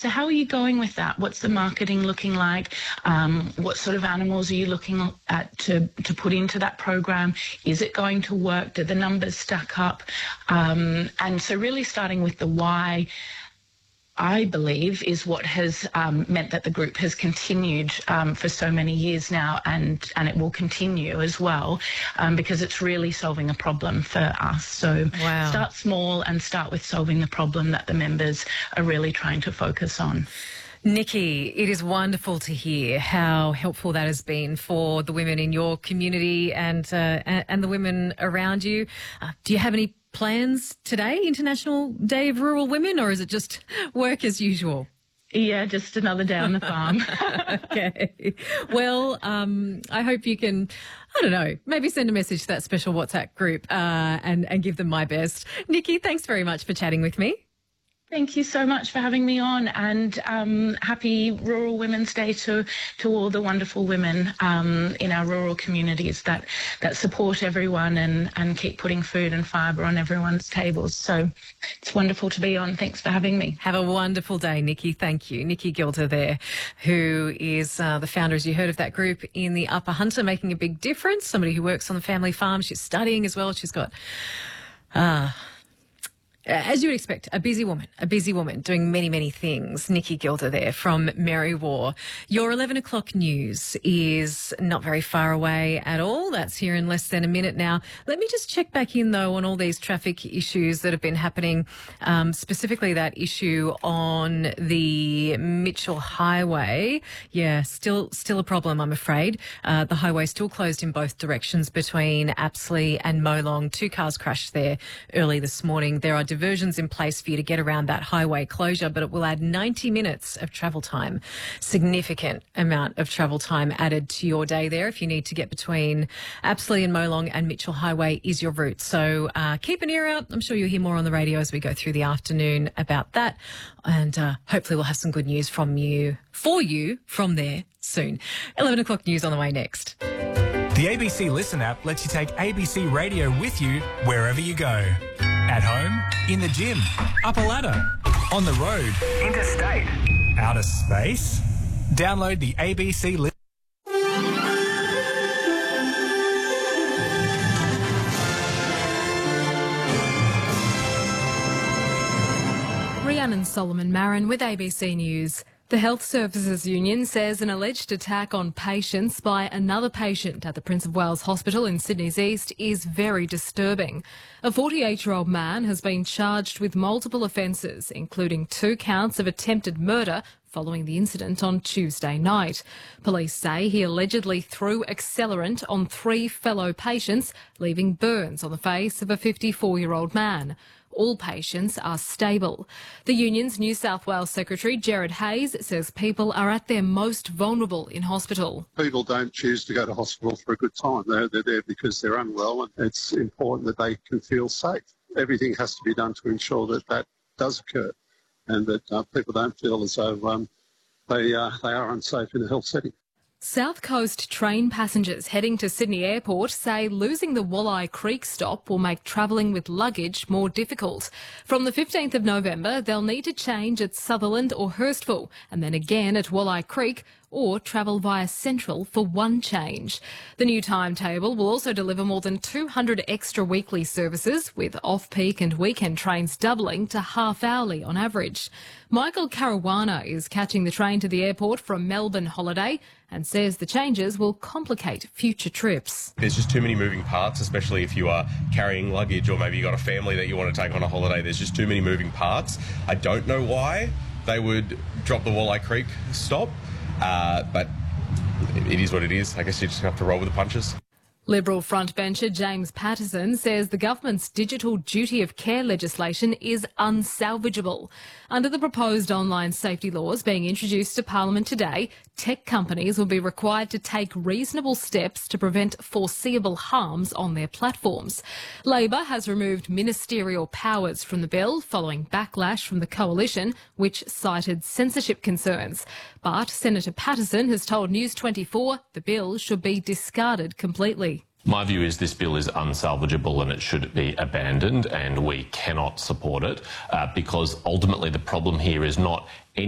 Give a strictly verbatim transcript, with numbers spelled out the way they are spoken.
So how are you going with that? What's the marketing looking like? Um, what sort of animals are you looking at to, to put into that program? Is it going to work? Do the numbers stack up? Um, and so really starting with the why, I believe, is what has um, meant that the group has continued um, for so many years now, and, and it will continue as well, um, because it's really solving a problem for us. So wow. Start small and start with solving the problem that the members are really trying to focus on. Nikki, it is wonderful to hear how helpful that has been for the women in your community and uh, and the women around you. Uh, do you have any plans today, International Day of Rural Women, or is it just work as usual? Yeah, just another day on the farm. Okay. Well, um, I hope you can, I don't know, maybe send a message to that special WhatsApp group uh, and, and give them my best. Nikki, thanks very much for chatting with me. Thank you so much for having me on, and um, happy Rural Women's Day to, to all the wonderful women um, in our rural communities that, that support everyone and, and keep putting food and fibre on everyone's tables. So it's wonderful to be on. Thanks for having me. Have a wonderful day, Nikki. Thank you. Nikki Gilder there, who is uh, the founder, as you heard, of that group in the Upper Hunter, making a big difference. Somebody who works on the family farm. She's studying as well. She's got... Uh, As you would expect, a busy woman, a busy woman doing many, many things. Nikki Gilder there from Mary War. Your eleven o'clock news is not very far away at all. That's here in less than a minute now. Let me just check back in, though, on all these traffic issues that have been happening, um, specifically that issue on the Mitchell Highway. Yeah, still still a problem, I'm afraid. Uh, the highway still closed in both directions between Apsley and Molong. Two cars crashed there early this morning. There are diversions in place for you to get around that highway closure, but it will add ninety minutes of travel time. Significant amount of travel time added to your day there if you need to get between Apsley and Molong, and Mitchell Highway is your route. So uh, keep an ear out. I'm sure you'll hear more on the radio as we go through the afternoon about that, and uh, hopefully we'll have some good news from you, for you, from there soon. eleven o'clock news on the way next. The A B C Listen app lets you take A B C Radio with you wherever you go. At home, in the gym, up a ladder, on the road, interstate, outer space. Download the A B C Listen. Rhiannon Solomon Marin with A B C News. The Health Services Union says an alleged attack on patients by another patient at the Prince of Wales Hospital in Sydney's East is very disturbing. A forty-eight-year-old man has been charged with multiple offences, including two counts of attempted murder following the incident on Tuesday night. Police say he allegedly threw accelerant on three fellow patients, leaving burns on the face of a fifty-four-year-old man. All patients are stable. The union's New South Wales Secretary, Gerard Hayes, says people are at their most vulnerable in hospital. People don't choose to go to hospital for a good time. They're, they're there because they're unwell, and it's important that they can feel safe. Everything has to be done to ensure that that does occur, and that uh, people don't feel as though um, they, uh, they are unsafe in a health setting. South Coast train passengers heading to Sydney Airport say losing the Walleye Creek stop will make travelling with luggage more difficult. From the fifteenth of November, they'll need to change at Sutherland or Hurstville, and then again at Walleye Creek, or travel via Central for one change. The new timetable will also deliver more than two hundred extra weekly services, with off-peak and weekend trains doubling to half-hourly on average. Michael Caruana is catching the train to the airport from Melbourne holiday and says the changes will complicate future trips. There's just too many moving parts, especially if you are carrying luggage or maybe you've got a family that you want to take on a holiday. There's just too many moving parts. I don't know why they would drop the Walleye Creek stop. Uh, but it is what it is. I guess you just have to roll with the punches. Liberal frontbencher James Patterson says the government's digital duty of care legislation is unsalvageable. Under the proposed online safety laws being introduced to Parliament today, tech companies will be required to take reasonable steps to prevent foreseeable harms on their platforms. Labor has removed ministerial powers from the bill following backlash from the coalition, which cited censorship concerns. But Senator Patterson has told News twenty-four the bill should be discarded completely. My view is this bill is unsalvageable and it should be abandoned, and we cannot support it uh, because ultimately the problem here is not any